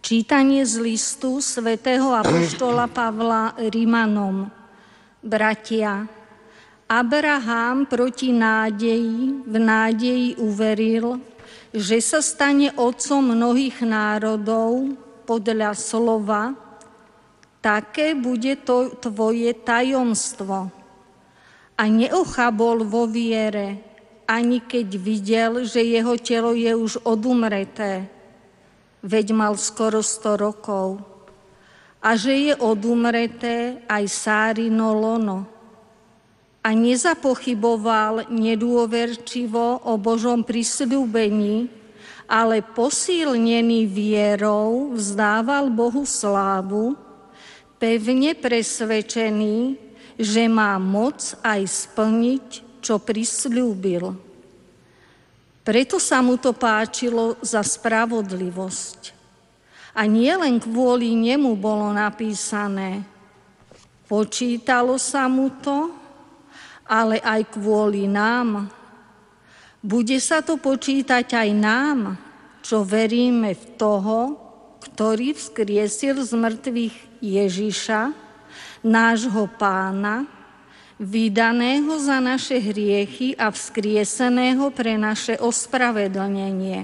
Čítanie z listu svätého apoštola Pavla Rimanom. Bratia, Abraham proti nádeji v nádeji uveril, že sa stane otcom mnohých národov podľa slova, také bude to tvoje tajomstvo. A neochabol vo viere, ani keď videl, že jeho telo je už odumreté, veď mal skoro 100 rokov, a že je odumreté aj Sárino lono. A nezapochyboval nedôverčivo o Božom prisľúbení, ale posilnený vierou vzdával Bohu slávu, pevne presvedčený, že má moc aj splniť, čo prisľúbil. Preto sa mu to páčilo za spravodlivosť. A nie len kvôli nemu bolo napísané, počítalo sa mu to, ale aj kvôli nám. Bude sa to počítať aj nám, čo veríme v toho, ktorý vzkriesil z mŕtvych Ježiša, nášho Pána, vydaného za naše hriechy a vzkrieseného pre naše ospravedlnenie.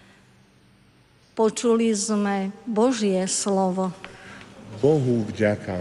Počuli sme Božie slovo. Bohu vďaka.